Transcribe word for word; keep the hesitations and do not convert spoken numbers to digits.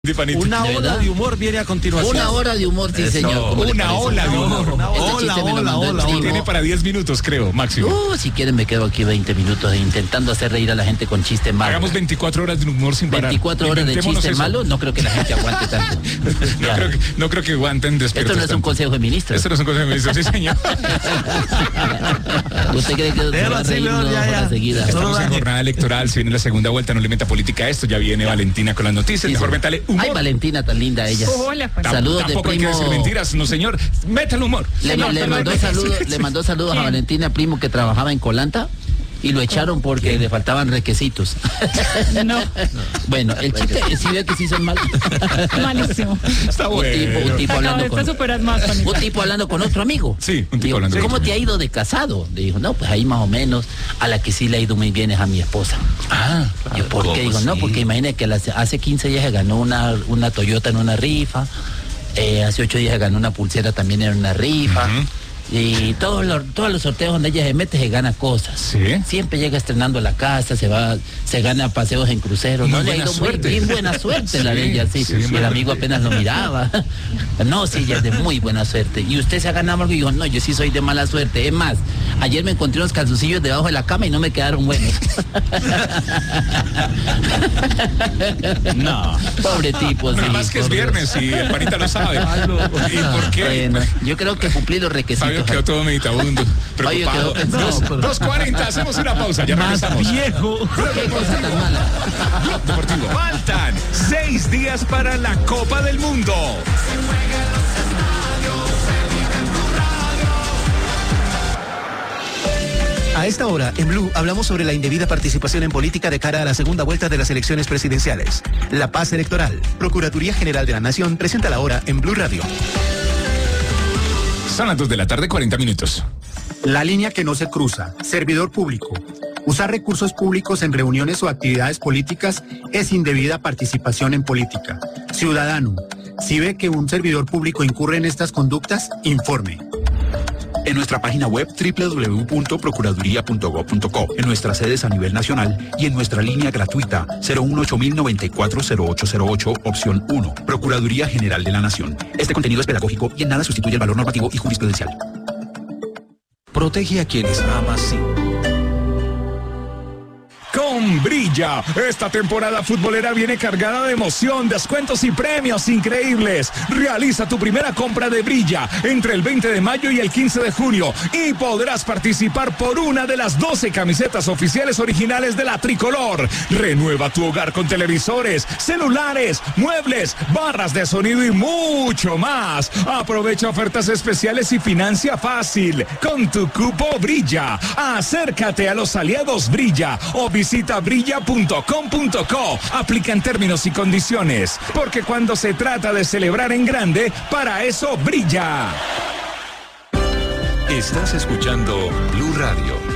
Una ola de humor viene a continuación. Una hora de humor, sí, Eso, señor. Una ola de humor. Una ola, ola, ola. Tiene para diez minutos, creo, máximo. Uh, si quieren me quedo aquí veinte minutos intentando hacer reír a la gente con chistes malos. Hagamos veinticuatro horas de humor sin parar. veinticuatro horas de chistes malos, no creo que la gente aguante tanto. no, creo que, no creo que aguanten despiertos. Esto no es tanto. un consejo de ministros. Esto no es un consejo de ministros, sí, señor. ¿Usted cree que va a reír dos horas seguidas? Estamos en jornada electoral, se viene la segunda vuelta, no le meta política a esto, ya viene Valentina con las noticias, Sí, mejor sí. métale humor. Ay, Valentina, tan linda ella. Hola, pues. Saludos de Tampoco hay que primo. decir mentiras, no señor, métale humor. Le, Señor, le perdón. mandó saludos, le mandó saludos a ¿Quién? Valentina, primo que trabajaba en Colanta. Y lo echaron porque le faltaban requisitos. No. Bueno, el chiste sí ve que sí son malos. Malísimo. Está Un bueno. tipo, un tipo Acabo hablando de con, superar más, Juanita. un tipo hablando con otro amigo. Sí, un tipo Digo, hablando con ¿cómo otro te ha ido de casado? Le dijo, no, pues ahí más o menos. A la que sí le ha ido muy bien es a mi esposa. Ah, Yo, ¿por qué? Digo, no, porque imagínate que las- hace quince días se ganó una, una Toyota en una rifa. Eh, hace ocho días se ganó una pulsera también en una rifa. Ujú. Y todos los, todos los sorteos donde ella se mete se gana cosas. Sí. Siempre llega estrenando la casa, se va, se gana paseos en cruceros. Muy No le ha buena ido muy suerte. bien buena suerte la Sí, de ella, sí. sí, y el buena amigo suerte. apenas lo miraba. No, sí, ella es de muy buena suerte. Y usted se ha ganado algo y dijo, no, yo sí soy de mala suerte. Es más, ayer me encontré unos calzoncillos debajo de la cama y no me quedaron buenos. no. Pobre tipo, sí. Además que es por Dios. viernes y el panita lo sabe. ¿Y por qué? Bueno, yo creo que cumplí los requisitos. Fabio quedó todo meditabundo, Fabio preocupado. quedó pensando. Dos- dos cuarenta, hacemos una pausa, ya regresamos. viejo. Qué cosa tan mala. Blog Deportivo. Faltan seis días para la Copa del Mundo. A esta hora, en Blue, hablamos sobre la indebida participación en política de cara a la segunda vuelta de las elecciones presidenciales. La paz electoral. Procuraduría General de la Nación presenta la hora en Blue Radio. Son las dos de la tarde, cuarenta minutos. La línea que no se cruza. Servidor público. Usar recursos públicos en reuniones o actividades políticas es indebida participación en política. Ciudadano, si ve que un servidor público incurre en estas conductas, informe. En nuestra página web doble u doble u doble u punto procuraduría punto gob punto co, en nuestras sedes a nivel nacional y en nuestra línea gratuita cero uno ocho mil noventa y cuatro cero ocho cero ocho, opción uno. Procuraduría General de la Nación. Este contenido es pedagógico y en nada sustituye el valor normativo y jurisprudencial. Protege a quienes amas, sí. Con Brilla, esta temporada futbolera viene cargada de emoción, descuentos y premios increíbles. Realiza tu primera compra de Brilla entre el veinte de mayo y el quince de junio y podrás participar por una de las doce camisetas oficiales originales de la tricolor. Renueva tu hogar con televisores, celulares, muebles, barras de sonido y mucho más. Aprovecha ofertas especiales y financia fácil con tu cupo Brilla. Acércate a los aliados Brilla o visita brilla punto com punto co. Aplican términos y condiciones, porque cuando se trata de celebrar en grande, para eso brilla. Estás escuchando Blue Radio.